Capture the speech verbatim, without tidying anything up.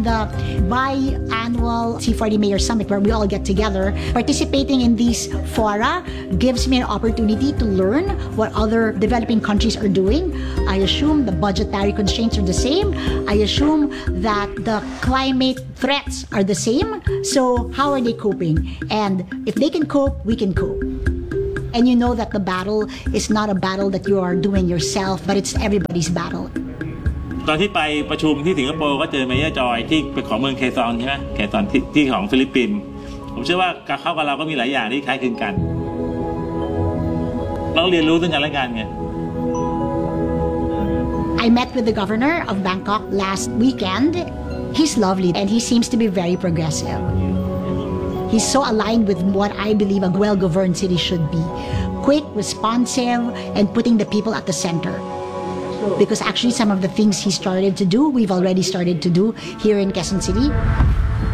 have the biannual C forty Mayor Summit where we all get together. Participating in these fora gives me an opportunity to learn what other developing countries are doing. I assume the budgetary constraints are the same. I assume that the climate threats are the same. So how are they coping? And if they can cope, we can cope. And you know that the battle is not a battle that you are doing yourself, but it's everybody's battle. ตอนที่ไปประชุมที่สิงคโปร์ก็เจอเมเยอร์จอยที่ไปขอเมืองเคซองใช่ไหมเคซองที่ที่ของฟิลิปปินส์ผมเชื่อว่าเขากับเราก็มีหลายอย่างที่คล้ายคลึงกันเราเรียนรู้ซึ่งกันและกันไง I met with the governor of Bangkok last weekend. He's lovely and he seems to be very progressive. He's so aligned with what I believe a well-governed city should be. Quick, responsive, and putting the people at the center. Because actually some of the things he started to do, we've already started to do here in Quezon City.